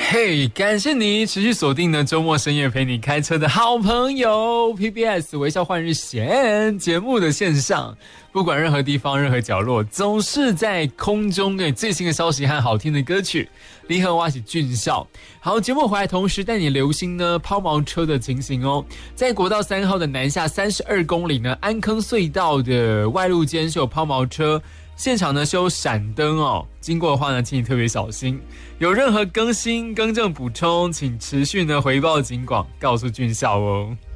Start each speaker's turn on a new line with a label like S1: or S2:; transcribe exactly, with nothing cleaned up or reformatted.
S1: 嘿，感谢你持续锁定呢周末深夜陪你开车的好朋友 P B S 微笑换日线节目的线上，不管任何地方任何角落，总是在空中给最新的消息和好听的歌曲。离合挖起俊孝，好，节目回来同时带你留心呢抛锚车的情形哦。在国道三号的南下三十二公里呢，安坑隧道的外路间是有抛锚车。现场呢修闪灯哦，经过的话呢，请你特别小心。有任何更新、更正、补充，请持续呢回报警广，告诉俊孝哦。